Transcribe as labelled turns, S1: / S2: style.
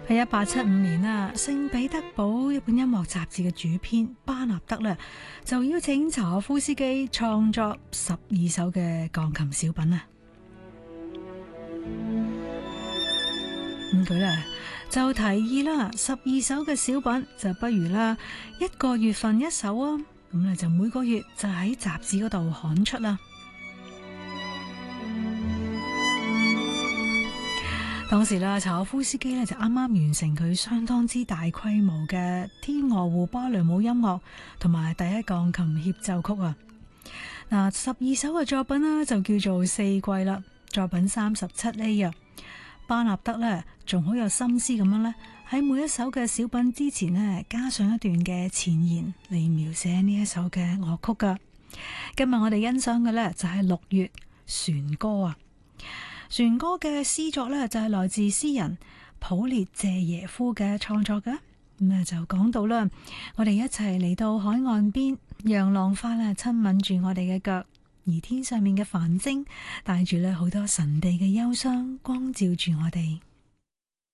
S1: 喺1875年啊，聖彼得堡一本音樂雜誌嘅主編巴納德咧，就邀請柴可夫斯基創作12首嘅鋼琴小品啊。咁佢咧就提議啦，12首嘅小品就不如啦1個月份1首啊，咁咧就每個月就喺雜誌嗰度刊出啦。當時啦，柴可夫斯基咧就啱啱完成佢相當之大規模嘅天鵝湖芭蕾舞音樂同埋第一鋼琴協奏曲啊。嗱，12首嘅作品呢，就叫做四季啦，作品37A啊。巴納德咧仲好有心思咁樣咧，喺每一首嘅小品之前呢，加上一段嘅前言嚟描寫呢一首嘅樂曲噶。今日我哋欣賞嘅咧就係6月船歌啊。船歌嘅詩作咧就係來自詩人普列謝耶夫嘅創作嘅。咁啊就講到啦，我哋一齊嚟到海岸邊，讓浪花咧親吻住我哋嘅腳，而天上面嘅繁星帶住咧好多神秘嘅憂傷，光照住我哋。